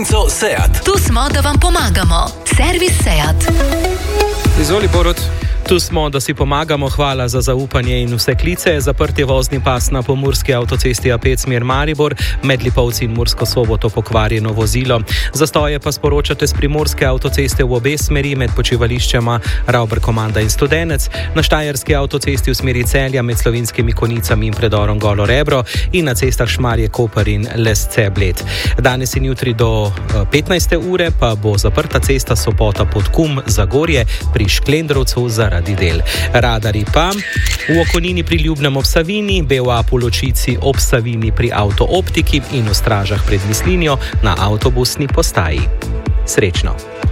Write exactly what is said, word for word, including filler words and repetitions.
Seat. Tu smo, da vam pomagamo. Servis Seat. Izvoli, Borut. Tu smo, da si pomagamo, hvala za zaupanje in vse klice. Zaprt je vozni pas na pomurski avtocesti A pet smer Maribor, med Lipovci in Mursko Soboto pokvarjeno vozilo. Zastoje pa sporočate s primorske avtoceste v obe smeri med počivališčema Ravber Komanda in Studenec, na štajerski avtocesti v smeri Celja med Slovenskimi Konicami in predorom Golo Rebro in na cestah Šmarje Koper in Lesce Bled. Danes in jutri do petnajste ure pa bo zaprta cesta Sopota pod Kum Zagorje pri Šklendrovcu zaradi del. Radari pa v Okonini pri Ljubnem ob Savini, B V A po Ločici ob Savini pri Avtooptiki in v Stražah pred Mislinjo na avtobusni postaji. Srečno!